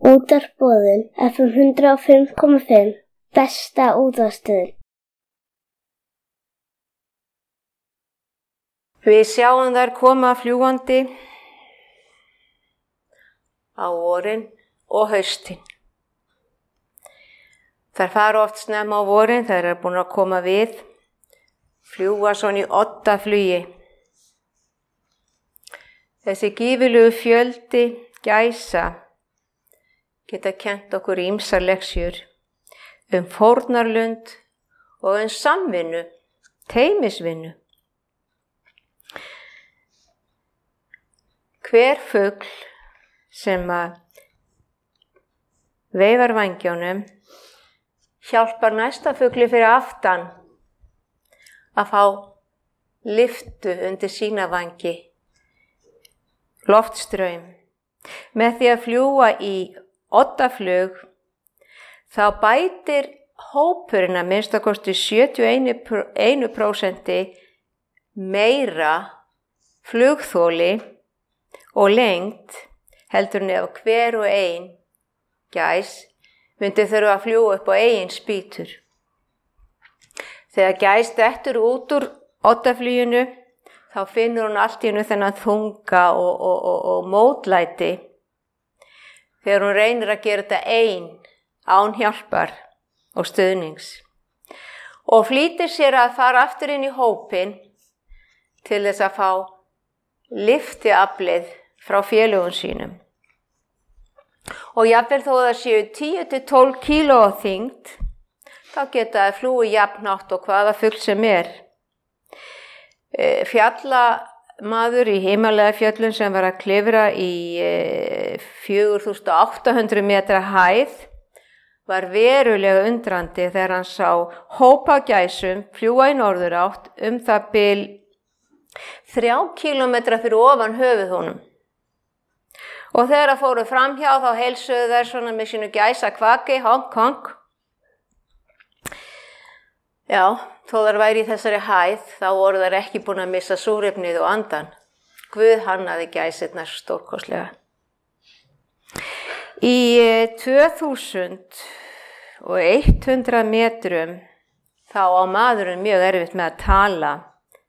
Útvarpsboðun FM 105,5 besta útvarpsstöðin. Við sjáum þær koma fljúgandi á vorin og haustin. Þær fara oft snemma á vorin, þær eru búin að koma við, fljúga svona í oddaflugi. Þessi gífurlegu fjöldi gæsa geta kennt okkur ýmsar lexjur fórnarlund og samvinnu, teymisvinnu. Hver fugl sem veifar vængjónum hjálpar næsta fugli fyrir aftan að fá lyftu undir sína vængi, loftstraum. Með því að fljúga í oddaflug þá bætir hópurinn að minnsta kosti 71% meira flugþoli og lengd heldur en ef hver og ein gæs myndi þurfa að fljúga upp á eigin spýtur. Þegar gæs dettur út úr oddafluginu þá finnur hún allt í einu þennan þunga og mótlæti þegar hún reynir að gera þetta ein án hjálpar og stuðnings og flýtir sér að fara aftur inn í hópinn til þess að fá lyftiaflið frá félögum sínum. Og jafnvel þó það séu 10-12 kíló á þyngd, þá geta það flúið jafnhátt og hvaða fugl sem er. Fjallamaður í Himalajafjöllum sem var að klifra í 4800 metra hæð var verulega undrandi þegar hann sá hópa gæsum fljúga í norðurátt það bil 3 kílómetra fyrir ofan höfuð honum. Og þegar það fóru framhjá þá heilsuðu þær svona með sínu gæsa kvaki, honk, honk. Já, þó þær væri í þessari hæð, þá voru þær ekki búin að missa súrefnið og andan. Guð hannaði gæsirnar stórkostlega. Í 2100 metrum þá á maðurinn mjög erfitt með að tala.